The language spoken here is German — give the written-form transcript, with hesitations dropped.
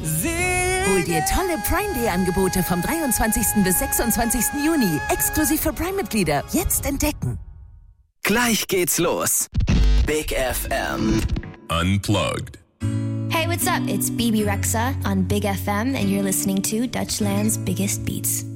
Hol dir tolle Prime Day Angebote vom 23. bis 26. Juni. Exklusiv für Prime-Mitglieder. Jetzt entdecken. Gleich geht's los. Big FM. Unplugged. Hey, what's up? It's Bibi Rexha on Big FM, and you're listening to Dutchland's Biggest Beats.